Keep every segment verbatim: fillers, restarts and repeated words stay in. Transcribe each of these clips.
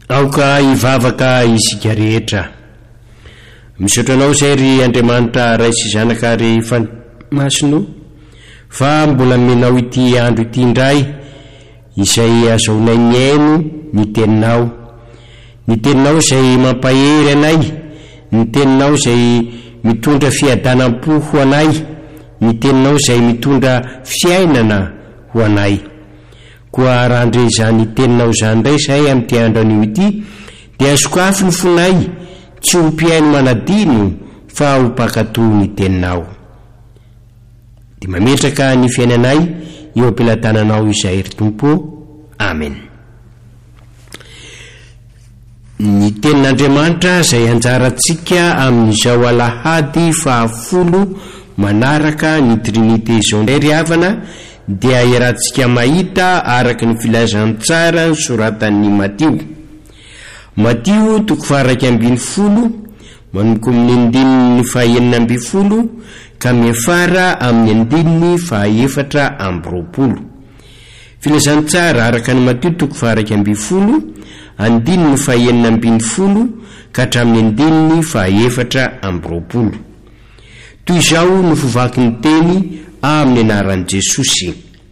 aoka ivavaka isika rehetra. Misaotra anao izay ry Andriamanitra ray sy zanaka ry Masino fa mbola menao ity andro ity indray izay azaonay miaino ny teninao, ny teninao izay mampahery anay, ny teninao izay mitondra fiadanam-po ho anay, ny teninao izay mitondra fiainana ho anay. Koa raha andre izany teninao izany indray izay amin'ity andro anio ity dia sokafy ny fonay, tsy ho mpiaino manadino fa ho mpakatoy ny teninao. Dia mametraka ny fiainanay eo am-pelatananao izay ry Tompo. Amen. Ny tenin'Andriamanitra izay anjarantsika amin'izao alahady fahafolo manaraka ny Trinité izao indray ry havana dia iarahantsika mahita araka ny filazany tsara ny soratan'ny Matio. Matio toko faharaiky ambin'ny folo manomboka amin'ny andininy fahaenina ambin'ny folo ka miafara amin'ny andininy fahaefatra amby roapolo. Filazany tsara araka ny Matio toko faharaiky ambin'ny folo andininy fahaenina ambin'ny folo ka hatramin'ny andininy fahaefatra amby roapolo. Toy izao no fivaky ny teny amin'ny anaran'i Jesosy.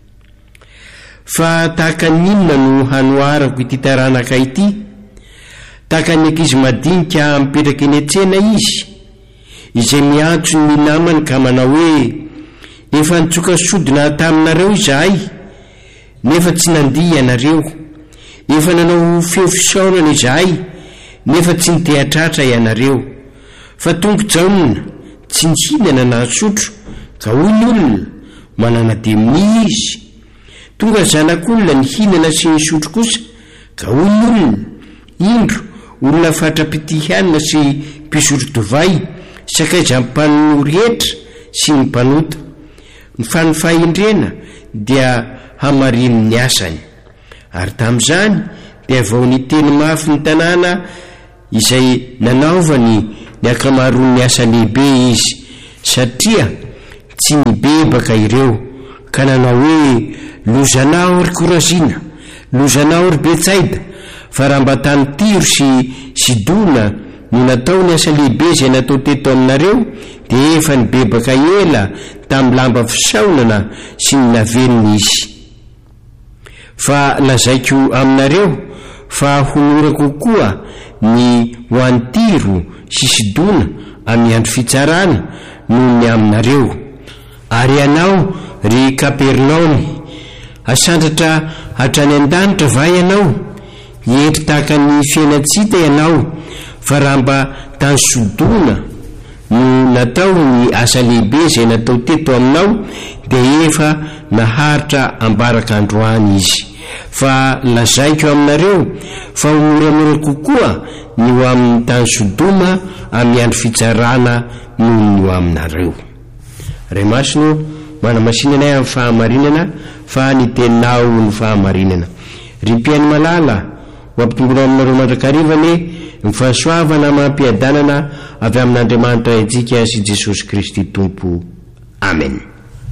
Fa tahaka ninona no hanoarako ity taranaka ity? Tahaka ny ankizy madinika mipetraka eny an-tsena izy, izay miantso ny namany ka manao hoe efa nitsoka sodina taminareo izahay, nefa tsy nandia ianareo. Efa nanao feo fisaonana izahay, nefa tsy nitehatratra ianareo. Fa tonga jaonina, tsy nihinana na sotro, ka hoy ny olona manana demoni izy. Tonga zanak'olona ny hinana sy ny sotro kosa, ka hoy ny olona indro olona fatrapitihanina sy mpisotro divay, sakaiza mpanao rehetra sy ny mpanota. Ny fanifahindrena dia hamariny ny asany. Ary tamin'izany dia vao ny teny mafy ny tanàna izay nanaovany ny akamaroan'ny asa lehibe izy, satria tsy nibebaka ireo ka nanao hoe lozanao ry Korazina, lozanao ry Betsaida, fa raha mba tany Tiro sy Sidona no natao ny asa lehibe izay natao teto aminareo dia efa nibebaka ela tamin'ny lamba fisaonana sy ny naveniny izy. Fa lazaiko aminareo fa honora kokoa ny ho an'ny Tiro sy Sidona amin'ny andro fitsarana noho ny aminareo. Ary ianao ry Kapernaomy, asandratra hatrany an-danitra va ianao? Entry tahaka ny fiainatsita ianao, fa raha mba tany Sodona no natao ny asa lehibe izay natao teto aminao dia efa naharitra ambaraka androany izy. Fa lazaiko aminareo fa ho moramora kokoa ny ho amin'ny tany Sodoma amin'ny andro fitsarana noho ny ho aminareo. Ray Masino, manamasinanay amin'ny fahamarinana fa ny teninao ny fahamarinana. Ry mpiaino malala, ho ampitombona aminareo mandrakarivany ny fahasoavana mampiadanana avy amin'Andriamanitra antsika sy Jesosy Kristy Tompo. Amen.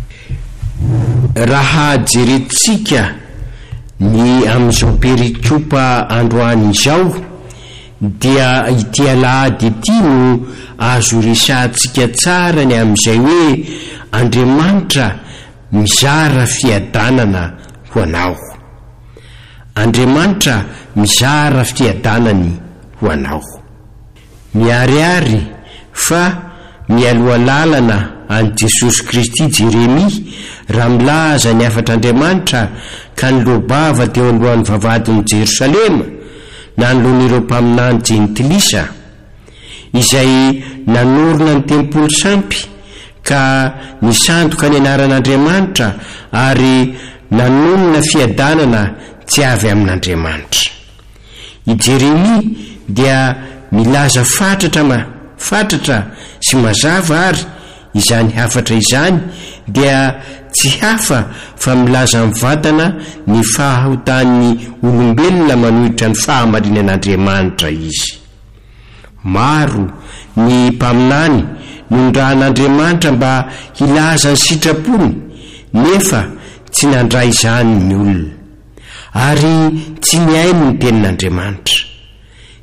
Raha jerentsika ny amin'izao perikopa androany izao dia ity alahady ity no azo resantsika tsara ny amin'izay hoe Andriamanitra mizara fiadanana ho anao. Andriamanitra mizara fiadanany ho anao. Miariary fa mialoha lalana an Jesosy Kristy Jeremia raha milaza ny afatr'Andriamanitra ka nilobava teo alohan'ny vavahadin'i Jerosalema na nolon'ireo mpaminany jentilisa izay nanorona ny tempolo sampy ka nisandoka ny anaran'Andriamanitra ary nanonona fiadanana tsy avy amin'Andriamanitra. I Jeremia dia milaza fatratra ma fatratra sy mazava ary izany hafatra izany dia tsy hafa fa milaza mivantana ny fahahotan'ny olombelona manohitra ny fahamarinan'Andriamanitra izy. Maro ny mpaminany nondrahan'Andriamanitra mba hilaza ny sitrapony nefa tsy nandray izany ny olona ary tsy niaino ny tenin'Andriamanitra.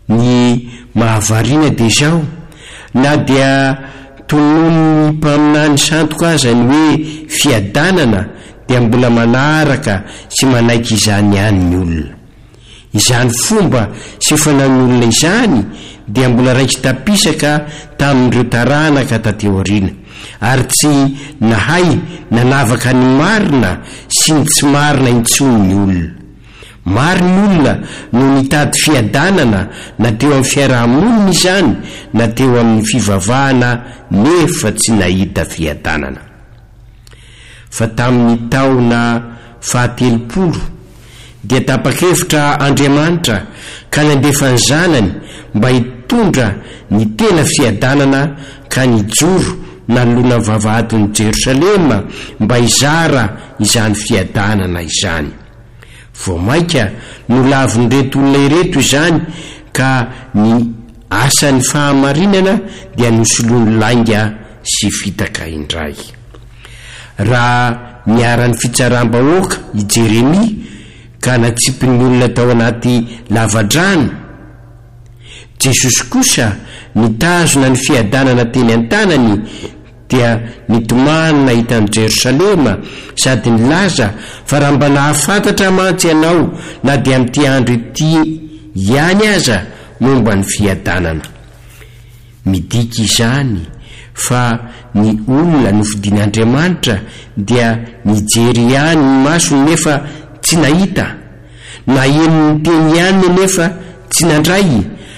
ny mahavariana de zao na dia tonony mpaminany santoka azany hoe fiadanana dia mbola manaraka sy manaiky izany ihany ny olona. Izany fomba sy fanan'olona izany dia mbola raiky tapisaka tamin'ireo taranaka tateo aoriana ary tsy nahay nanavaka ny marina sy ny tsy marina intsony ny olona. Maro ny olona no nitady fiadanana na teo amin'ny fiarahamonina izany na teo amin'ny fivavahana nefa tsy nahita fiadanana. Fa tamin'ny taona fahatelopolo dia tapa-kevitra Andriamanitra ka nandefa ny zanany mba hitondra ny tena fiadanana ka nijoro nanolona ny vavahadin'i Jerosalema mba hizara izany fiadanana izany. Vao maika no lavon'ireto olona ireto izany ka ny asan'ny fahamarinana dia nosoloany lainga sy fitaka indray. Raha niara-ny fitsaram-bahoaka i Jeremia ka natsipin'ny olona tao anaty lavadrano, Jesosy kosa nitazona ny fiadanana teny an-tanany dia nitomany nahita ny Jerosalema sady nilaza fa raha mba nahafantatra mantsy ianao na dia amin'ity andro ity ihany aza momba ny fiadanana. Midika izany fa ny olona nofidian'Andriamanitra dia nijery ihany ny masony nefa tsy nahita, na eno ny teny ihany nefa tsy nandray,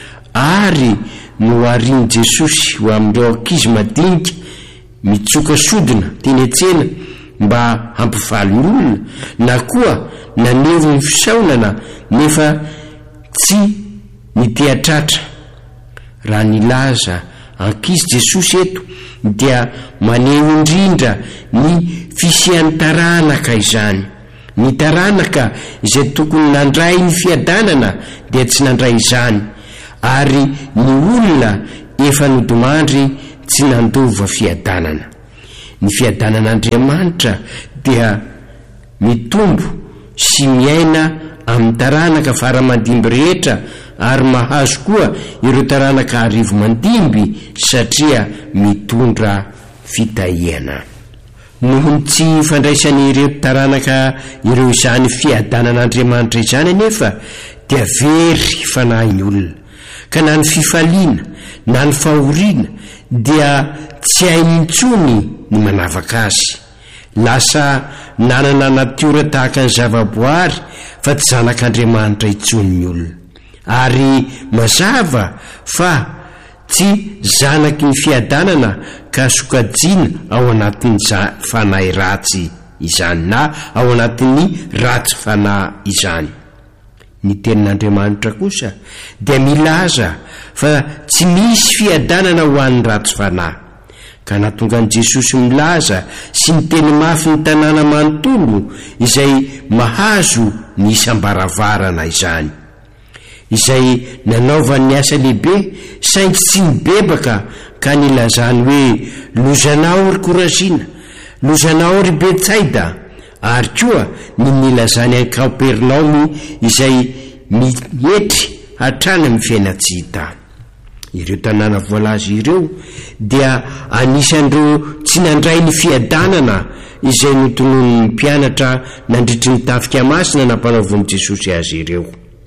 ary no arian'i Jesosy ho amin'ireo ankizy madinika mitsoka sodina teny an-tsena mba hampifaly ny olona, na koa naneho ny fisaonana nefa tsy nitehatratra. Raha nilaza ankizy Jesosy eto dia maneho indrindra ny fisian'ny taranaka izany. Ny taranaka izay tokony nandray ny fiadanana dia tsy nandray izany, ary ny olona efa nodomandry tsy nandova fiadanana. Ny fiadanan'Andriamanitra dia mitombo sy miaina amin'ny taranaka faramandimby rehetra ary mahazo koa ireo taranaka arivo mandimby satria mitondra fitahiana. Nohony tsy fandraisany ireo taranaka ireo izany fiadanan'Andriamanitra izany nefa dia very fanahin'ny olona, ka na ny fifaliana na ny fahoriana dia tsy hainy intsony ny manavaka azy. Lasa nanana natiora tahaka ny zavaboary fa tsy zanak'Andriamanitra intsony ny olona, ary mazava fa tsy zanaky ny fiadanana ka sokajiana ao anatin'ny fanahy ratsy izany na ao anatin'ny ratsy fanahy izany. Ny tenin'Andriamanitra kosa dia milaza fa tsy misy fiadanana ho an'ny ratsy fanahy, ka natonga an'i Jesosy milaza sy miteny mafy ny tanàna manontolo izay mahazo ny isam-baravarana izany, izay nanaovany asa lehibe saingy tsy nibebaka ka nilazany hoe lozanao ry Korazina, lozanao ry Betsaida, ary koa ny nilazany any Kapernaum izay mietry hatrany amin'ny fiaina tsy hita. Ireo tanàna voalaza ireo dia anisan'ireo tsy nandray ny fiadanana izay notonon'ny mpianatra nandritry ny tafika masina nampanaovon'i Jesosy azy ireo.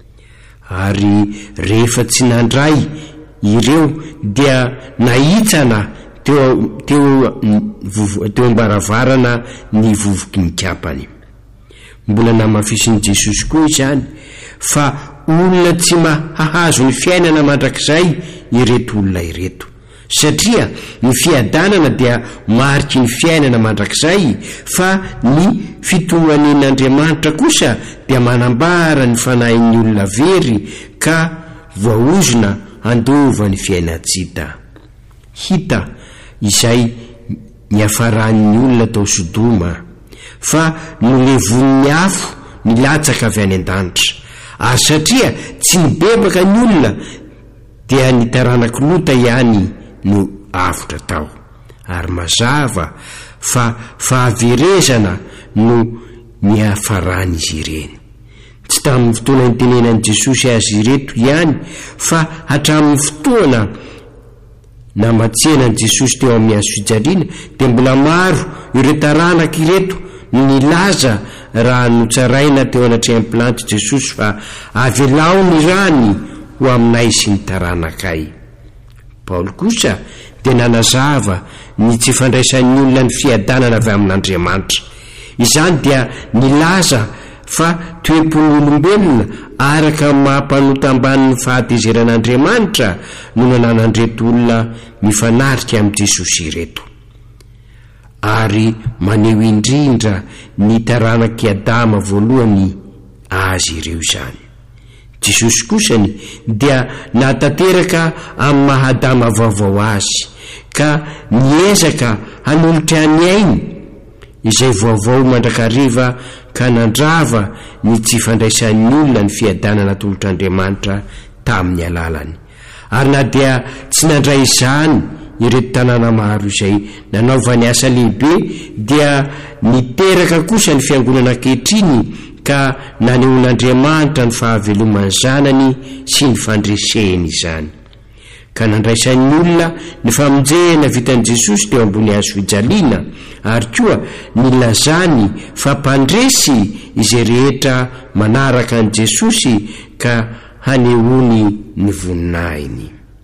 Ary rehefa tsy nandray ireo dia nahitsana teo teo teo ambaravarana ny vovoky ny kapany. Mbola namafisin'i Jesosy koa izany fa olona tsy mahahazo ny fiainana mandrakizay ireto olona ireto, satria ny fiadanana dia mariky ny fiainana mandrakizay, fa ny fitohanen'Andriamanitra kosa dia manambara ny fanahin'ny olona very ka voaozona handova ny fiaina tsy hita. Hita izay niafaran'ny olona tao Sodoma, fa no levon'ny afo nilatsaka avy any an-danitra, ary satria tsy nibebaka ny olona dia ny taranaka Lota ihany no avotra tao. Ary mazava fa fahaverezana no niafarany izy ireny. Tsy tsy tamin'ny fotoana nitenenan'i Jesosy azy ireto ihany fa hatramin'ny fotoana namatsenan'i Jesosy teo amin'ny hazo fijaliana dia mbola maro ireo taranaka ireto nilaza raha notsaraina teo anatreham-pilanty Jesosy fa avelao ny rany ho aminay sy ny taranakay. Paoly kosa dia nanazava ny tsy fandraisan'ny olona ny fiadanana avy amin'Andriamanitra. Izany dia nilaza fa toepon'ny olombelona araka mampanota ambanin'ny fahatezeran'Andriamanitra no nananandreto olona mifanarika amin'ny Jesosy ireto, ary maneho indrindra ny taranaky Adama voalohany azy ireo izany. Jesosy kosany dia natanteraka amin'ny maha-Adama vaovao azy ka niezaka hanolotra ny ainy izay vaovao mandrakariva ka nandrava ny tsy fandraisan'ny olona ny fiadanana tolotr'Andriamanitra tamin'ny alalany. Ary na dia tsy nandray izany ireto tanàna maro izay nanaovany asa lehibe, dia niteraka kosa ny fiangonana ankehitriny ka nanehoan'Andriamanitra ny fahavelomany zanany sy ny fandreseny izany, ka nandraisan'ny olona ny famonjehana vitan'i Jesosy teo ambony hazo fijaliana, ary koa nilazany fampandresy izay rehetra manaraka an'i Jesosy ka hanehoany ny voninahiny.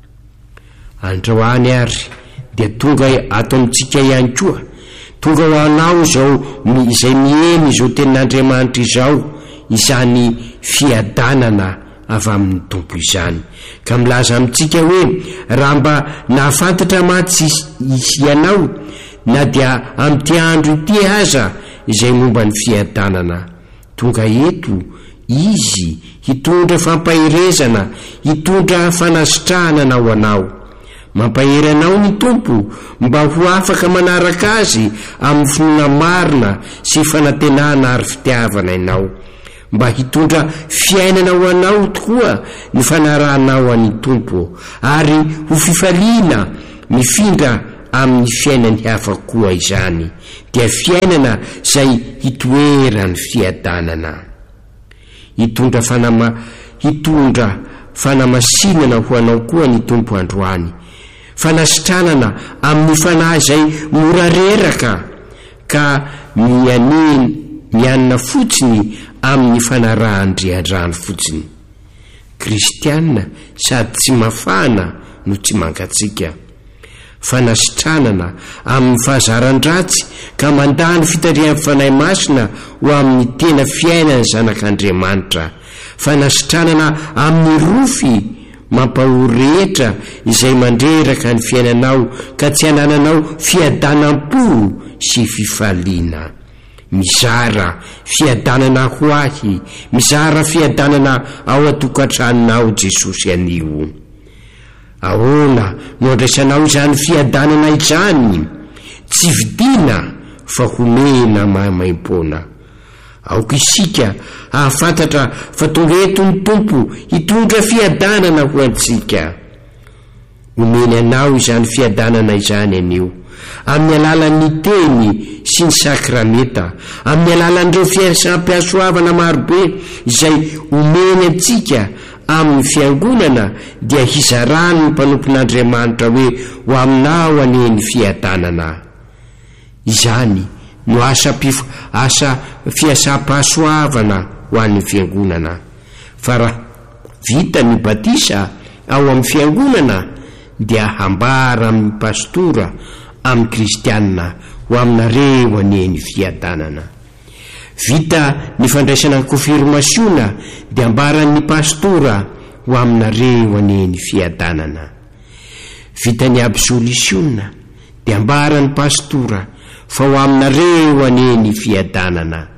Androany ary dia tonga ato amintsika ihany koa, tonga ho anao izao izay miheny izao tenin'Andriamanitra izao, izany fiadanana avy amin'ny Tompo izany, ka milaza amintsika hoe raha mba nahafantatra matsy ianao na dia amin'ity andro ity aza izay momba ny fiadanana, tonga eto izy hitondra fampahirezana, hitondra fanasitrahana ho anao, mampahery anao ny Tompo mba ho afaka manaraka azy amin'ny finoana marina sy fanantenana ary fitiavana ianao, mba hitondra fiainana ho anao tokoa ny fanarahanao an'ny Tompo, ary ho fifaliana mifindra amin'ny fiainany hafa koa izany, dia fiainana izay hitoerany fiadanana, hitondra fanama hitondra fanamasinana ho anao koa ny Tompo androany, fanasitranana amin'ny fanahy izay mora reraka ka mianina mianina fotsiny amin'ny fanarahan-driadrany fotsiny. Kristianina sady tsy mafana no tsy mangatsika, fanasitranana amin'ny fahazaran-dratsy ka mandany fitarihan'ny fanahy masina ho amin'ny tena fiainany zanak'Andriamanitra, fanasitranana amin'ny rofy mampahorehetra izay mandreraka ny fiainanao ka tsy hanananao fiadanam-po sy fifaliana. Mizara fiadanana ho ahy, mizara fiadanana ao atokantranonao Jesosy anio. Ahoana no andraisanao izany fiadanana izany? Tsy vidiana fa homena mahamaim-pona. Aoka isika ahafantatra fa tonga eto ny Tompo hitondra fiadanana ho antsika. Omeny anao izany fiadanana izany anio amin'ny alalan'ny teny sy ny sakramenta, amin'ny alalan'ireo fiasampiasoavana marobe izay omeny antsika amin'ny fiangonana, dia hizarany ny mpanompon'Andriamanitra hoe ho aminao aneny fiadanana. Izany no asa pif asa fiasam-pahasoavana ho an'ny fiangonana, fa raha vita ny batisa ao amin'ny fiangonana dia hambara amin'ny pastora amin'ny kristianina ho aminareo aneny fiadanana. Vita ny fandraisana ny konfirmasiona dia ambaran'ny pastora ho aminareo aneny fiadanana. Vita ny absolusiona dia ambaran'ny pastora fa ho aminareo aneny fiadanana.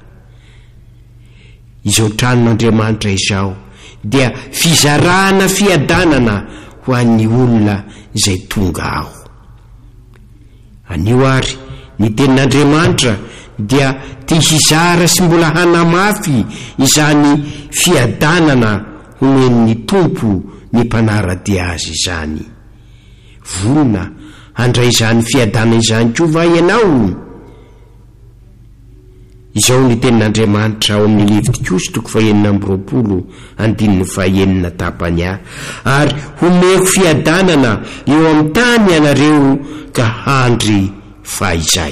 Izao tranon'Andriamanitra izao dia fizarana fiadanana ho an'ny olona izay tonga aho. Anio ary ny tenin'Andriamanitra dia tia hizara sy mbola hanamafy izany fiadanana homen'ny Tompo ny mpanaradia azy izany. Vonona handray izany fiadanana izany koa va ianao? izao ny tenin'Andriamanitra ao amin'ny Levitikosy toko fahaenina amby roapolo andininy fahaenina tapany ahy, ary homeko fiadanana eo amin'ny tany ianareo ka handry fahizay.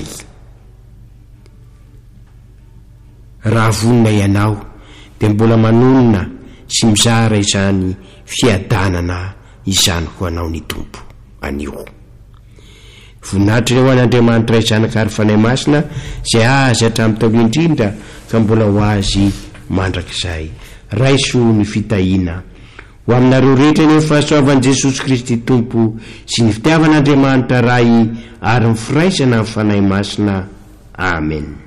Raha vonina ianao dia mbola manonona sy mizara izany fiadanana izany ho anao ny Tompo anio. Voninahitra ho an'Andriamanitra izanaka ary fanahy masina izay azy hatramin'ny taloha indrindra ka mbola ho azy mandrakizay. Raiso ny fitahiana ho aminareo rehetra ny fahasoavan'i Jesosy Kristy Tompo sy ny fitiavan'Andriamanitra ray ary ny firaisana amin'ny fanahy masina. Amen.